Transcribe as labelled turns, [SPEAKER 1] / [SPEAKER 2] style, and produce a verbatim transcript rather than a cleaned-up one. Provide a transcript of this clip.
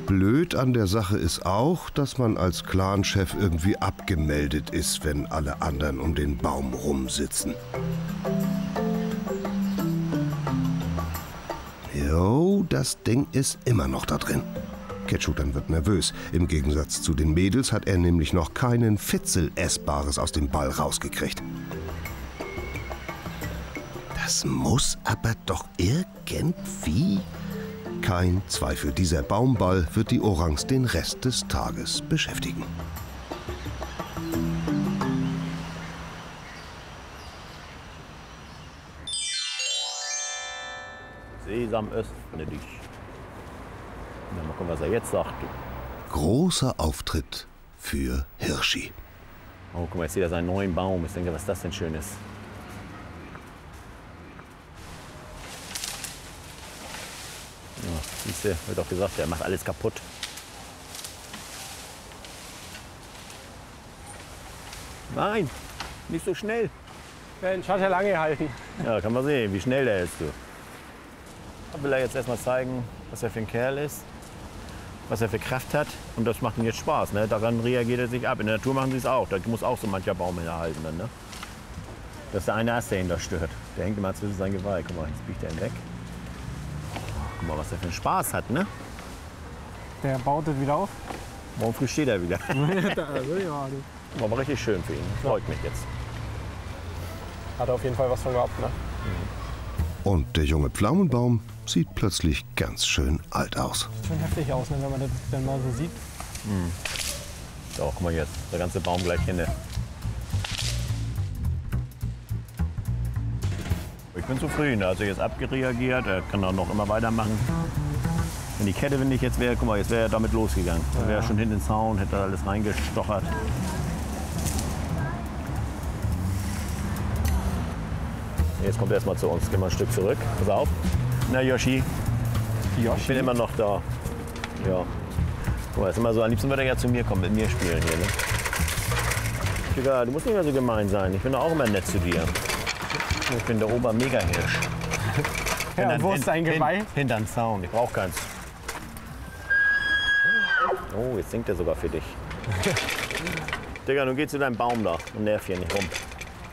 [SPEAKER 1] Blöd an der Sache ist auch, dass man als Clanchef irgendwie abgemeldet ist, wenn alle anderen um den Baum rumsitzen. Jo, das Ding ist immer noch da drin. Ketchutan wird nervös. Im Gegensatz zu den Mädels hat er nämlich noch keinen Fitzel Essbares aus dem Ball rausgekriegt. Das muss aber doch irgendwie... Kein Zweifel, dieser Baumball wird die Orangs den Rest des Tages beschäftigen.
[SPEAKER 2] Sesam, öffne dich. Ja, mal gucken, was er jetzt sagt.
[SPEAKER 1] Großer Auftritt für Hirschi.
[SPEAKER 2] Oh, guck mal, jetzt sieht er seinen neuen Baum. Ich denke, was das denn schön ist. Ja, siehst du, wird doch gesagt, er macht alles kaputt. Nein, nicht so schnell.
[SPEAKER 3] Mensch, hat er lange gehalten.
[SPEAKER 2] Ja, kann man sehen, wie schnell der ist. Du. Da will er jetzt erstmal zeigen, was er für ein Kerl ist, was er für Kraft hat. Und das macht ihm jetzt Spaß. Ne? Daran reagiert er sich ab. In der Natur machen sie es auch. Da muss auch so mancher Baum hinterhalten. Dann, ne? Das ist der eine Ast, der ihn da stört. Der hängt immer zwischen seinen Geweih. Guck mal, jetzt biegt er ihn weg. Guck mal, was er für einen Spaß hat, ne?
[SPEAKER 3] Der baut es wieder auf.
[SPEAKER 2] Morgen früh steht er wieder.
[SPEAKER 3] Also, ja,
[SPEAKER 2] War aber richtig schön für ihn. Freut mich jetzt.
[SPEAKER 3] hat er auf jeden Fall was von gehabt, ne?
[SPEAKER 1] Und der junge Pflaumenbaum sieht plötzlich ganz schön alt aus.
[SPEAKER 3] Sieht schon heftig aus, ne, wenn man das dann mal so sieht.
[SPEAKER 2] Mhm. So, guck mal jetzt, der ganze Baum gleich hin. Ich bin zufrieden, also jetzt abgereagiert, er kann auch noch immer weitermachen. Wenn die Kette windig jetzt wäre, guck mal, jetzt wäre er damit losgegangen. Dann wäre er schon hinten in den Zaun, hätte alles reingestochert. Jetzt kommt er erst mal zu uns, gehen wir ein Stück zurück. Pass auf. Na, Yoshi.
[SPEAKER 3] Yoshi?
[SPEAKER 2] Ich bin immer noch da. Ja. Guck mal, ist immer so, am liebsten würde er ja zu mir kommen, mit mir spielen hier. Ne? Egal, du musst nicht mehr so gemein sein. Ich bin auch immer nett zu dir. Ich bin der Ober-Mega-Hirsch.
[SPEAKER 3] Ja, und wo ist dein Geweih?
[SPEAKER 2] Hin, hinterm Zaun. Ich brauch keins. Oh, jetzt singt er sogar für dich. Digga, nun geh zu deinem Baum da und nerv hier nicht rum.